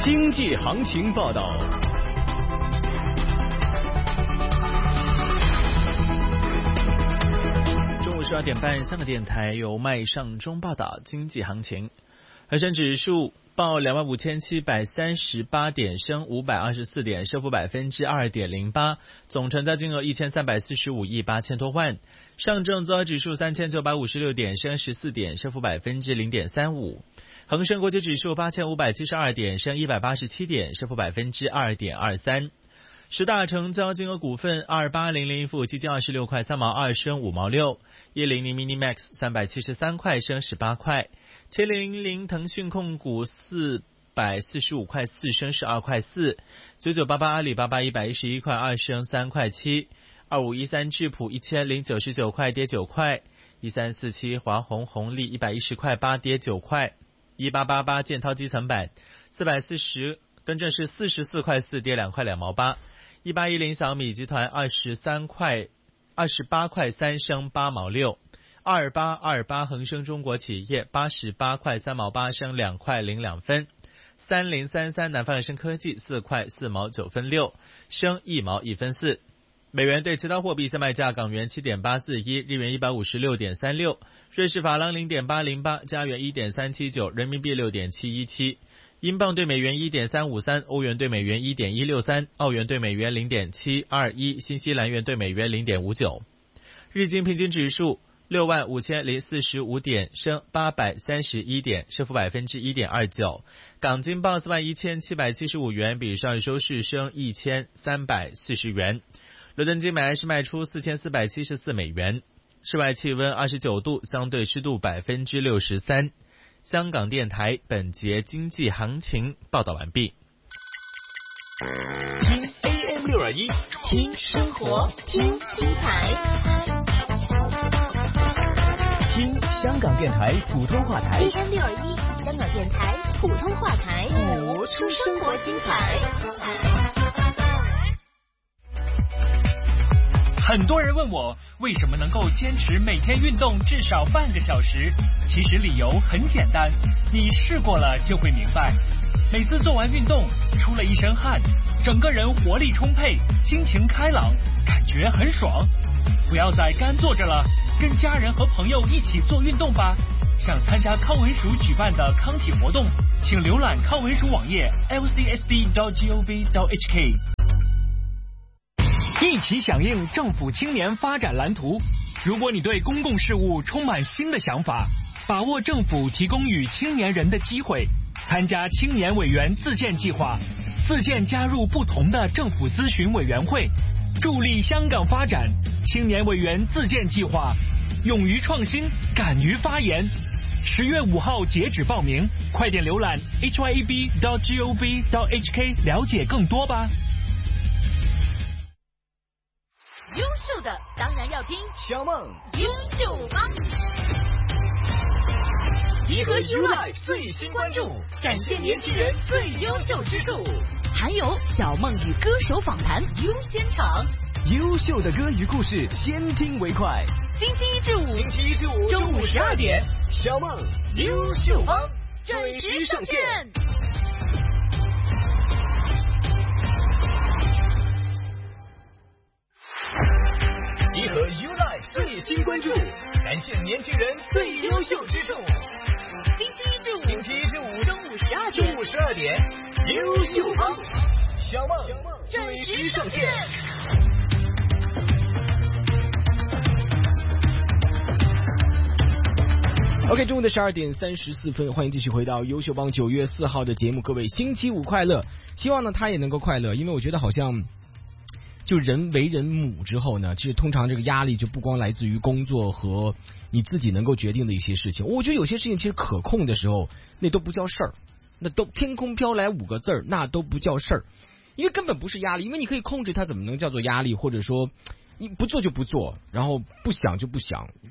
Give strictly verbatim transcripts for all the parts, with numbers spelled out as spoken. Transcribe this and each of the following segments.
经济行情报道。中午十二点半，香港电台由麦尚中报道经济行情。恒生指数报两万五千七百三十八点，升五百二十四点，升幅百分之二点零八，总成交金额一千三百四十五亿八千多万。上证综合指数三千九百五十六点，升十四点，升幅百分之零点三五。恒生国际指数八千五百七十二点，升一百八十七点，升幅百分之二点二三。十大成交金额股份：二八零零富基金二十六块三毛二，升五毛六；一零零 mini max 三百七十三块，升十八块；七零零零腾讯控股四百四十五块四，升十二块四；九九八八阿里巴巴一百一十一块二，升三块七；二五一三智普一千零九十九块，跌九块；一三四七华虹红利一百一十块八，跌九块；一八八八建滔基层板四百四十，更正是四十四块四，跌两块两毛八；一八一零小米集团二十三块二十八块三，升八毛六；二八二八恒生中国企业八十八块三毛八，升两块零两分；三零三三南方恒生科技四块四毛九分六，升一毛一分四。美元对其他货币现卖价：港元七点八四一，日元一百五十六点三六，瑞士法郎零点八零八，加元一点三七九，人民币六点七一七，英镑对美元一点三五三，欧元对美元一点一六三，澳元对美元零点七二一，新西兰元对美元零点五九。日经平均指数六万五千零四十五点，升八百三十一点，升幅百分之一点二九。港金报四万一千七百七十五元，比上日收市升一千三百四十元。伦敦金买来是卖出四千四百七十四美元。室外气温二十九度，相对湿度百分之六十三。香港电台本节经济行情报道完毕。 听 A M 六二一，听生活，听精彩， 听香港电台普通话台 A M 六二一，香港电台普通话台， 活出生活精彩。 很多人问我为什么能够坚持每天运动至少半个小时，其实理由很简单，你试过了就会明白。每次做完运动，出了一身汗，整个人活力充沛，心情开朗，感觉很爽。不要再干坐着了，跟家人和朋友一起做运动吧。想参加康文署举办的康体活动，请浏览康文署网页 l c s d dot gov dot h k。一起响应政府青年发展蓝图。如果你对公共事务充满新的想法，把握政府提供与青年人的机会，参加青年委员自荐计划，自荐加入不同的政府咨询委员会，助力香港发展。青年委员自荐计划，勇于创新，敢于发言。十月五号截止报名，快点浏览 h y a b dot gov dot h k 了解更多吧。 优秀的当然要听小梦优秀帮， 结合 YouLife 最新关注，展现年轻人最优秀之处， 还有小梦与歌手访谈优先场， 优秀的歌与故事，先听为快。 星期一至五， 星期一至五中午十二点，小梦优秀帮准时上线。 结合 YouLife 最新关注，展现年轻人最优秀之处。 星期一至五， 星期一至五中午十二点， 中午十二点，优秀帮小梦准时上线。 OK， 中午的十二点三十四分，欢迎继续回到优秀帮九月四号的节目，各位星期五快乐！希望呢他也能够快乐，因为我觉得好像。就人为人母之后呢，其实通常这个压力就不光来自于工作和你自己能够决定的一些事情。我觉得有些事情其实可控的时候，那都不叫事儿，那都天空飘来五个字儿，那都不叫事儿，因为根本不是压力，因为你可以控制它，怎么能叫做压力？或者说你不做就不做，然后不想就不想，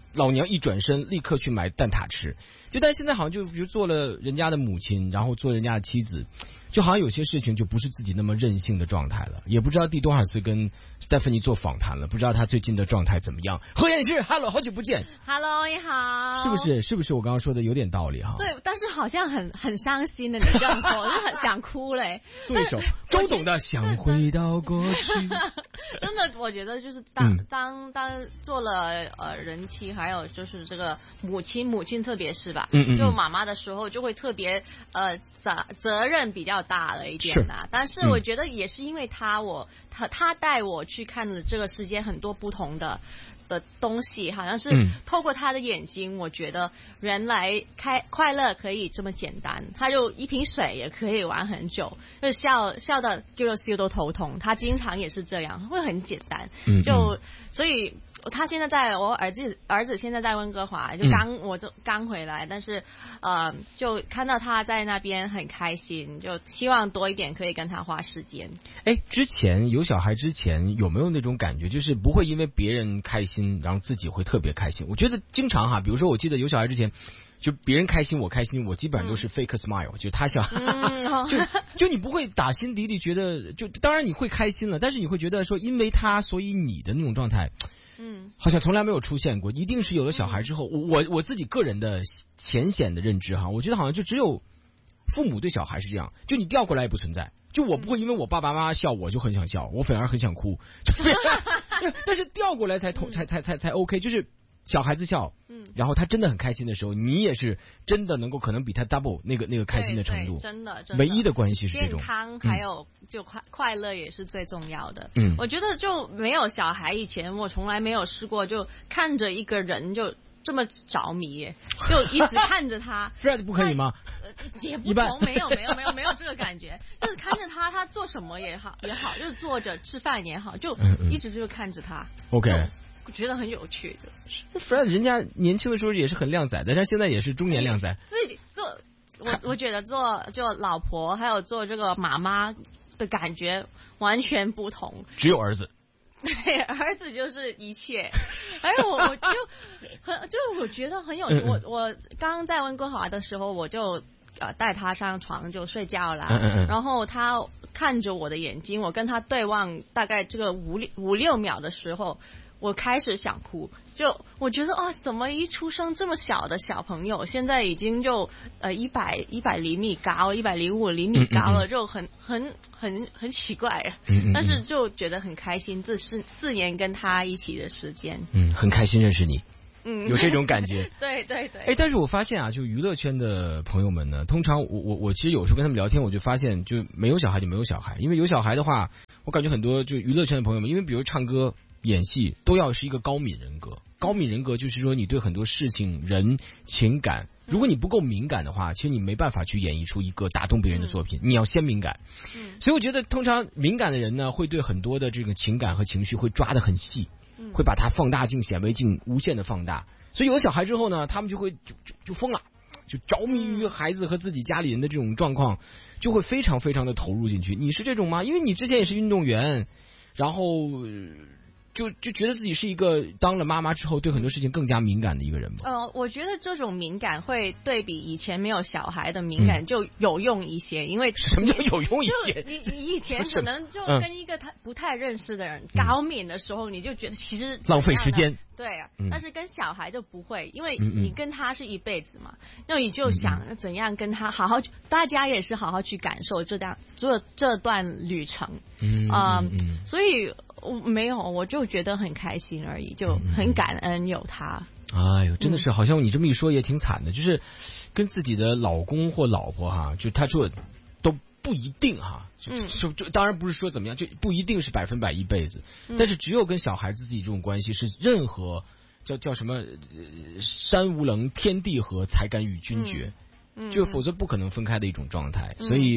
老娘一转身立刻去买蛋挞吃。就但现在好像就比如做了人家的母亲，然后做人家的妻子，就好像有些事情就不是自己那么任性的状态了。也不知道第多少次跟 Stephanie 做访谈了，不知道她最近的状态怎么样。何燕诗 ，Hello， 好久不见。 Hello， 你好。 是不是？是不是我刚刚说的有点道理哈？ 对，但是好像很很伤心的，你这样说，我就很想哭嘞。 送一首周董的《想回到过去》。 真的，我觉得就是当、嗯、当当做了呃人妻，还有就是这个母亲，母亲特别是吧，嗯嗯嗯就妈妈的时候，就会特别呃责责任比较大了一点啦。但是我觉得也是因为他，我他他带我去看了这个世界很多不同的。的东西好像是透过他的眼睛，嗯、我觉得原来开快乐可以这么简单，他就一瓶水也可以玩很久，就笑笑到叫做笑都头痛，他经常也是这样，会很简单，嗯、就所以。他现在在我儿子儿子现在在温哥华，就刚、嗯、我就刚回来，但是呃就看到他在那边很开心，就希望多一点可以跟他花时间。 哎，之前有小孩之前有没有那种感觉，就是不会因为别人开心，然后自己会特别开心？我觉得经常哈，比如说我记得有小孩之前。就别人开心我开心，我基本上都是 fake smile，、嗯、就他笑，嗯、就就你不会打心底里觉得，就当然你会开心了，但是你会觉得说因为他所以你的那种状态，嗯，好像从来没有出现过，一定是有了小孩之后，嗯、我我自己个人的浅显的认知哈，我觉得好像就只有父母对小孩是这样，就你调过来也不存在，就我不会因为我爸爸妈妈笑我就很想笑，我反而很想哭，就但是调过来才同才才才才 OK， 就是。小孩子笑，嗯，然后他真的很开心的时候，你也是真的能够可能比他 double 那个那个开心的程度， 真的，真的， 唯一的关系是这种健康，还有就快、嗯、快乐也是最重要的。嗯，我觉得就没有小孩以前，我从来没有试过，就看着一个人就这么着迷，就一直看着他。 Fred 不可以吗？ 也不同，没有没有没有没有这个感觉，就是看着他，他做什么也好也好，就是坐着吃饭也好，就一直就是看着他。 OK。 我觉得很有趣的。 Fred 人家年轻的时候也是很靓仔的，但是现在也是中年靓仔。 自己做，我我觉得做就老婆还有做这个妈妈的感觉完全不同。 只有儿子。 对，儿子就是一切。还有我我就很就我觉得很有趣。嗯嗯我我刚刚在温哥华的时候，我就呃带他上床就睡觉了，嗯嗯嗯然后他看着我的眼睛，我跟他对望大概这个五五六秒的时候。我开始想哭，就我觉得啊，怎么一出生这么小的小朋友，现在已经就呃一百一百厘米高，一百零五厘米高了，嗯嗯嗯就很很很很奇怪，嗯嗯嗯但是就觉得很开心，这是四年跟他一起的时间， 嗯，很开心认识你，嗯，有这种感觉， 对对对。 哎，但是我发现啊，就娱乐圈的朋友们呢，通常我我我其实有时候跟他们聊天，我就发现就没有小孩就没有小孩，因为有小孩的话，我感觉很多就娱乐圈的朋友们，因为比如唱歌。演戏都要是一个高敏人格，高敏人格就是说你对很多事情、人、情感，如果你不够敏感的话，其实你没办法去演绎出一个打动别人的作品。嗯、你要先敏感，嗯，所以我觉得通常敏感的人呢，会对很多的这个情感和情绪会抓得很细，嗯、会把它放大镜、显微镜无限的放大。所以有了小孩之后呢，他们就会就就就疯了，就着迷于孩子和自己家里人的这种状况，就会非常非常的投入进去。你是这种吗？因为你之前也是运动员，然后。就就觉得自己是一个当了妈妈之后对很多事情更加敏感的一个人吗？ 呃，我觉得这种敏感会对比以前没有小孩的敏感就有用一些，嗯、因为什么叫有用一些？ 你你以前可能就跟一个他不太认识的人、嗯、高敏的时候，你就觉得其实浪费时间。 对啊、嗯，但是跟小孩就不会，因为你跟他是一辈子嘛，那、嗯、你就想怎样跟他好好，大家也是好好去感受这段这这段旅程，嗯啊、呃嗯，所以。我没有，我就觉得很开心而已，就很感恩有他。 哎呦，真的是，好像你这么一说也挺惨的，就是跟自己的老公或老婆哈，就他说都不一定哈，就就就当然不是说怎么样，就不一定是百分百一辈子，嗯、但是只有跟小孩子自己这种关系是任何叫叫什么、呃、山无棱天地合才敢与君绝。嗯就否则不可能分开的一种状态，嗯、所以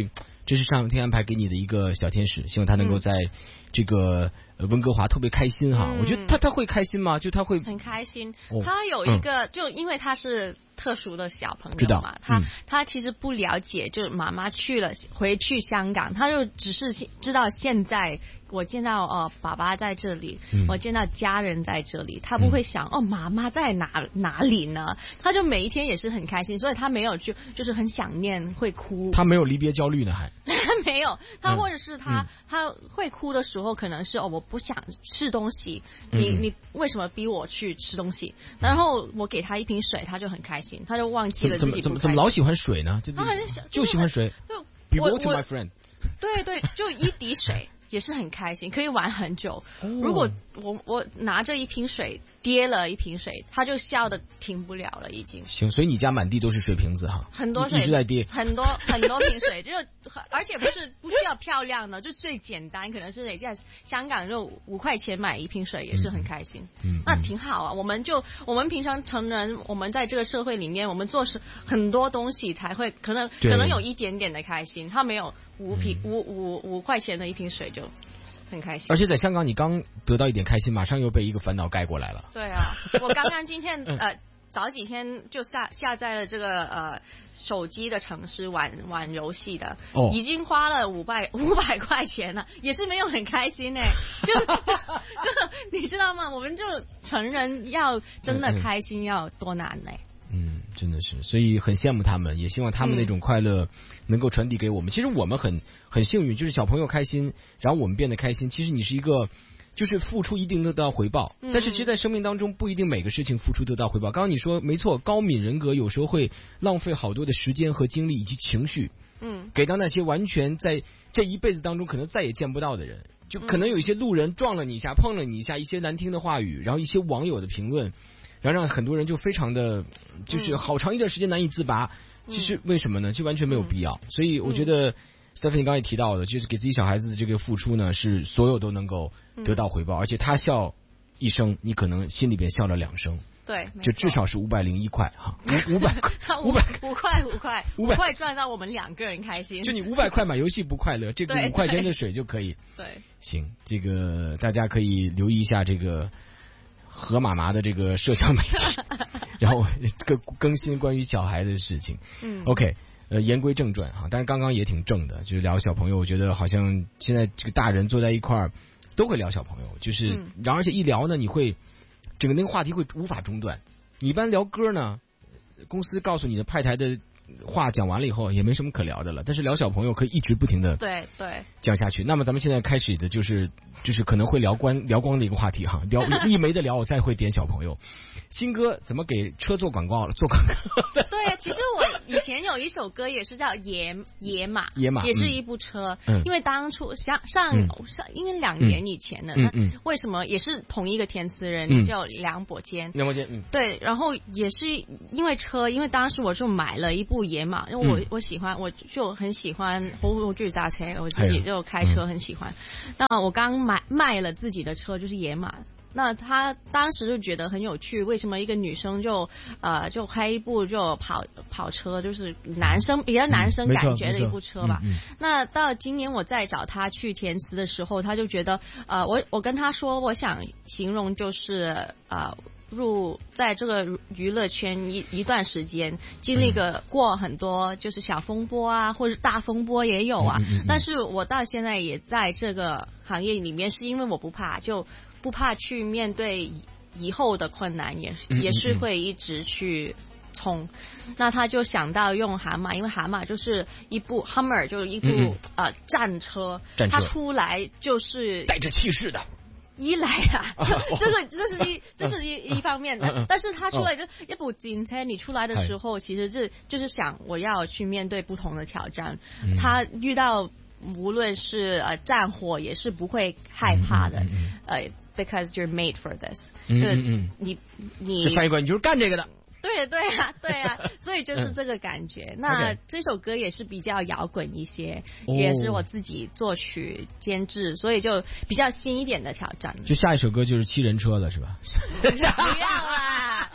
这是上天安排给你的一个小天使，希望他能够在这个温哥华特别开心哈。嗯、我觉得他他会开心吗？就他会很开心。哦、他有一个、嗯、就因为他是特殊的小朋友嘛，他、 嗯、 他其实不了解，就是妈妈去了回去香港，他就只是知道现在。我见到呃爸爸在这里，嗯、我见到家人在这里，他不会想、嗯、哦妈妈在哪哪里呢？他就每一天也是很开心，所以他没有就就是很想念会哭。 他没有离别焦虑呢，还没有。他或者是他、嗯、他会哭的时候，可能是哦我不想吃东西，你、嗯、你为什么逼我去吃东西？然后我给他一瓶水，他就很开心，他就忘记了自己不开心。 怎么怎么怎么老喜欢水呢？就他好像想就喜欢水。 就 Be water, my friend。 对对，就一滴水。也是很开心，可以玩很久。哦、如果我我拿着一瓶水跌了一瓶水，他就笑得停不了了，已经。 行，所以你家满地都是水瓶子哈， 很多水一直在跌， 很多很多瓶水，就而且不是不需要漂亮的，就最简单，可能是在香港就五块钱买一瓶水也是很开心。嗯，那挺好啊。我们就我们平常成人，我们在这个社会里面，我们做是很多东西才会可能可能有一点点的开心，他没有。五瓶五五五块钱的一瓶水就很开心， 而且在香港你刚得到一点开心，马上又被一个烦恼盖过来了。 对啊，我刚刚今天呃早几天就下下载了这个呃手机的城市玩玩游戏的，哦、已经花了五百五百块钱了，也是没有很开心哎，就就就你知道吗？我们就成人要真的开心要多难嘞。 嗯，真的是，所以很羡慕他们，也希望他们那种快乐能够传递给我们。嗯、其实我们很很幸运，就是小朋友开心，然后我们变得开心。其实你是一个，就是付出一定得到回报，嗯、但是其实，在生命当中不一定每个事情付出得到回报。刚刚你说没错，高敏人格有时候会浪费好多的时间和精力以及情绪，嗯，给到那些完全在这一辈子当中可能再也见不到的人。就可能有一些路人撞了你一下，碰了你一下，一些难听的话语，然后一些网友的评论。然后让很多人就非常的，就是好长一段时间难以自拔。嗯、其实为什么呢？就完全没有必要。嗯、所以我觉得 Stephanie 刚才也提到的，就是给自己小孩子的这个付出呢，是所有都能够得到回报，嗯、而且他笑一声，你可能心里边笑了两声。 对， 就至少是五百零一块哈，五五百块，五百五块五块五块赚到我们两个人开心。 就你五百块买游戏不快乐，这个五块钱的水就可以。 对， 行，这个大家可以留意一下这个。何妈妈的这个社交媒体，然后更更新关于小孩的事情。嗯 ，OK， 呃，言归正传哈，但是刚刚也挺正的，就是聊小朋友，我觉得好像现在这个大人坐在一块儿都会聊小朋友，就是，嗯、然后而且一聊呢，你会整个那个话题会无法中断。你一般聊歌呢，公司告诉你的派台的话讲完了以后也没什么可聊的了，但是聊小朋友可以一直不停的对对讲下去。那么咱们现在开始的就是就是可能会聊光聊光的一个话题哈，聊一没得聊，我再会点小朋友。新歌怎么给车做广告了？做广告？ 对啊，其实我以前有一首歌也是叫野野马， 野马也是一部车，嗯、因为当初上上、嗯、上因为两年以前的，那、嗯嗯、为什么也是同一个填词人、嗯、叫梁伯坚？ 梁伯坚，嗯， 对，然后也是因为车，因为当时我就买了一部野马，因为我、嗯、我喜欢，我就很喜欢好中意揸車，我自己就开车很喜欢。嗯、那我刚买卖了自己的车，就是野马。那他当时就觉得很有趣，为什么一个女生就呃就开一部就跑跑车，就是男生比较男生感觉的一部车吧。嗯嗯、那到今年我再找他去填词的时候，他就觉得呃我我跟他说，我想形容就是呃入在这个娱乐圈一一段时间，经历个过很多就是小风波啊，或者大风波也有啊。嗯嗯嗯、但是我到现在也在这个行业里面，是因为我不怕就。不怕去面对以后的困难，也也是会一直去冲。那他就想到用蛤蟆，因为蛤蟆就是一部 Hummer， 就是一部嗯嗯呃战车， 战车， 他出来就是带着气势的。 一来啊，这这个这是一这是一一方面的，但是他出来就一部警车，你出来的时候，其实就就是想我要去面对不同的挑战。他遇到无论是呃战火，也是不会害怕的，呃。Because you're made for this， 嗯嗯嗯，你你翻译过来你就是干这个的， 对对啊对啊，所以就是这个感觉。嗯、那这首歌也是比较摇滚一些，哦、也是我自己作曲监制，所以就比较新一点的挑战。 就下一首歌就是七人车了，是吧？ 不要啦，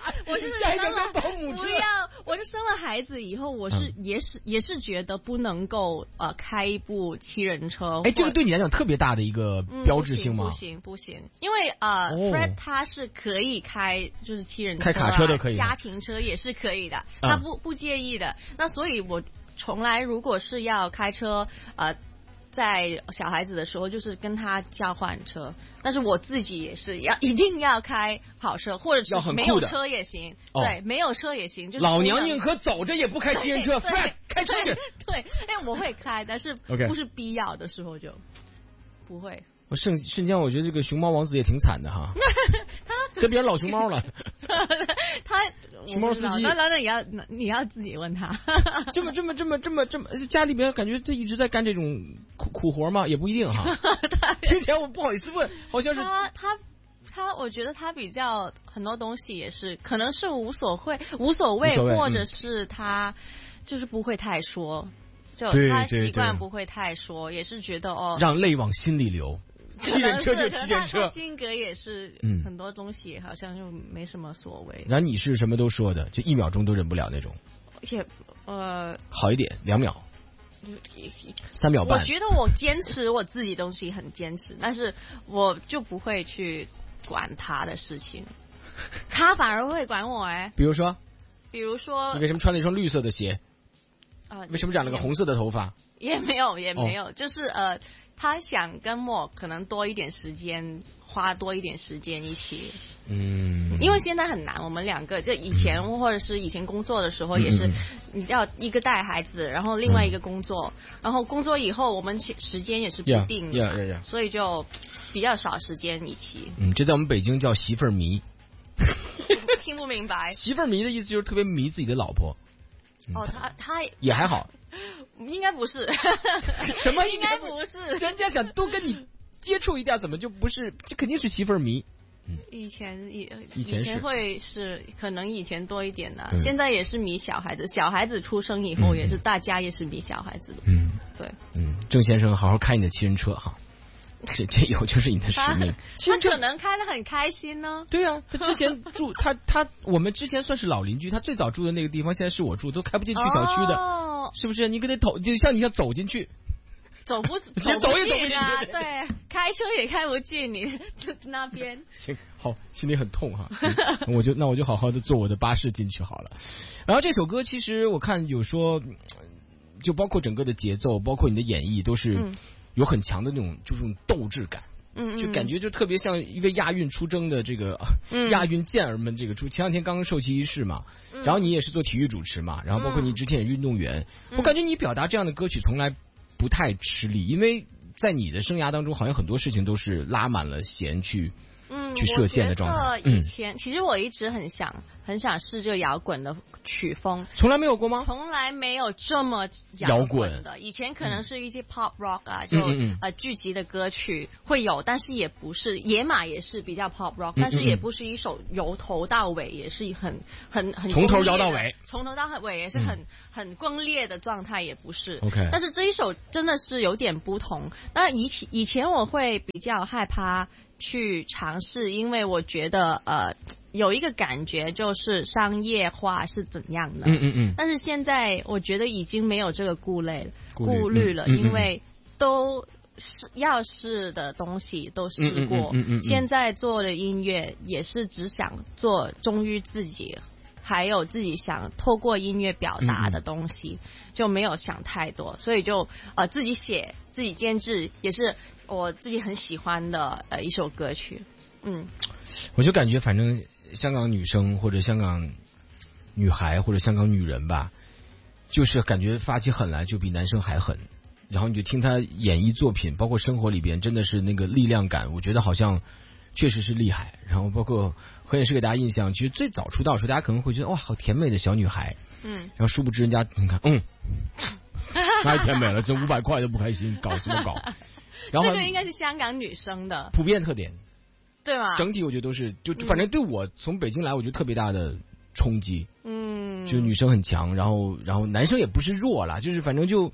我就是下一个跟保姆车。 不要，我就生了孩子以后，我是、嗯、也是也是觉得不能够呃开一部七人车。 哎，这个对你来讲特别大的一个标志性吗？ 嗯、不行不行，因为呃、哦、，Fred 他是可以开就是七人车、啊， 开卡车都可以， 家庭车也是可以的，他不、嗯、不介意的。那所以我从来如果是要开车呃。在小孩子的时候，就是跟他交换车，但是我自己也是要一定要开跑车，或者是没有车也行， 哦、 对，没有车也行。就是老娘宁可走着也不开七人车，快开车去。 对，因为我会开，但是不是必要的时候就不会。 我瞬瞬间，我觉得这个熊猫王子也挺惨的哈，他这变老熊猫了。 他熊猫司机， 那那那你要你要自己问他。 这么这么这么这么这么，家里边感觉他一直在干这种苦苦活吗？也不一定哈。听起来我不好意思问，好像是他他他，我觉得他比较很多东西也是可能是无所谓无所谓，或者是他就是不会太说，就他习惯不会太说，也是觉得哦， 让泪往心里流。七人车就七人车， 他性格也是，嗯，很多东西好像就没什么所谓。 然后你是什么都说的，就一秒钟都忍不了那种。 也呃， 好一点，两秒，三秒半。 我觉得我坚持我自己东西很坚持，但是我就不会去管他的事情，他反而会管我哎。 比如说， 比如说， 你为什么穿了一双绿色的鞋？啊、呃，为什么染了个红色的头发？ 也没有，也没有，哦、就是呃。他想跟我可能多一点时间，花多一点时间一起。嗯，因为现在很难，我们两个就以前、嗯、或者是以前工作的时候也是，你要一个带孩子，然后另外一个工作，嗯、然后工作以后我们时间也是不定的， yeah, yeah, yeah, yeah. 所以就比较少时间一起。 嗯，这在我们北京叫媳妇儿迷。 听不明白。 媳妇儿迷的意思就是特别迷自己的老婆。 嗯、哦，他他也还好。 应该不是， 什么应该不是？ 人家想多跟你接触一点，怎么就不是？这肯定是媳妇儿迷。 嗯，以前以以前是会是可能以前多一点的、啊嗯，现在也是迷小孩子。小孩子出生以后，也是、嗯、大家也是迷小孩子的。嗯，对， 嗯，郑先生，好好开你的七人车哈。这这以后就是你的使命。 他可能开得很开心呢。 对啊，他之前住他他我们之前算是老邻居，他最早住的那个地方现在是我住，都开不进去小区的，哦、是不是？你给他走，就像你想走进去， 走不走也走不进啊？对，开车也开不进，你就那边。 行，好，心里很痛哈。我就那我就好好的坐我的巴士进去好了。然后这首歌其实我看有说，就包括整个的节奏，包括你的演绎都是。嗯，有很强的那种就是那种斗志感，嗯，就感觉就特别像一个亚运出征的这个、嗯、亚运健儿们这个出。前两天刚刚授旗仪式嘛、嗯，然后你也是做体育主持嘛，然后包括你之前也运动员、嗯，我感觉你表达这样的歌曲从来不太吃力，因为在你的生涯当中，好像很多事情都是拉满了弦去。嗯，去射箭的状态。 以前、嗯、其实我一直很想很想试这个摇滚的曲风， 从来没有过吗？ 从来没有这么摇滚的。以前可能是一些 pop rock 啊，嗯、就嗯嗯呃聚集的歌曲会有，但是也不是野马也是比较 pop rock，、嗯嗯、但是也不是一首由头到尾也是很很很从头摇到尾， 从头到尾也是很、嗯、很崩裂的状态，也不是。 OK， 但是这一首真的是有点不同。那以前以前我会比较害怕。去尝试，因为我觉得呃有一个感觉就是商业化是怎样的， 嗯嗯嗯。但是现在我觉得已经没有这个顾虑顾虑了、嗯嗯嗯，因为都是要试的东西都试过、嗯嗯嗯嗯嗯，现在做的音乐也是只想做忠于自己，还有自己想透过音乐表达的东西，嗯嗯就没有想太多，所以就呃自己写自己监制，也是我自己很喜欢的呃一首歌曲。嗯， 我就感觉反正香港女生或者香港女孩或者香港女人吧，就是感觉发起狠来就比男生还狠，然后你就听她演绎作品，包括生活里边真的是那个力量感，我觉得好像确实是厉害。然后包括何也是给大家印象，其实最早出道的时候大家可能会觉得哇好甜美的小女孩，嗯，然后殊不知人家你看嗯太甜美了，这五百块都不开心，搞什么搞。然后这个应该是香港女生的普遍特点， 对吗？ 整体我觉得都是就反正对我从北京来我觉得特别大的冲击，嗯，就女生很强，然后然后男生也不是弱啦，就是反正就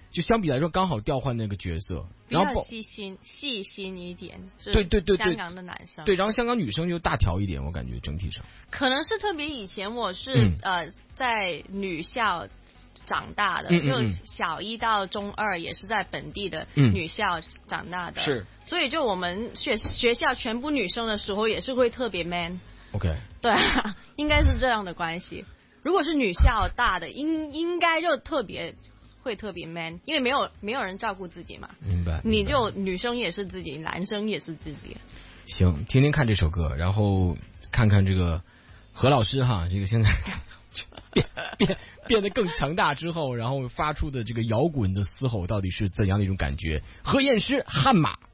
就相比来说刚好调换那个角色，然后比较细心细心一点。 对对对对， 香港的男生对，然后香港女生就大条一点，我感觉整体上可能是特别以前我是、 嗯、 呃在女校长大的， 嗯嗯嗯就小一到中二也是在本地的女校长大的， 嗯、是， 所以就我们学学校全部女生的时候也是会特别 man。OK， 对啊，应该是这样的关系。如果是女校大的，应应该就特别会特别 man， 因为没有没有人照顾自己嘛。 明白。 你就女生也是自己，男生也是自己。 行，听听看这首歌，然后看看这个何老师哈，这个现在变变变得更强大之后，然后发出的这个摇滚的嘶吼到底是怎样的一种感觉？何燕诗《悍马》。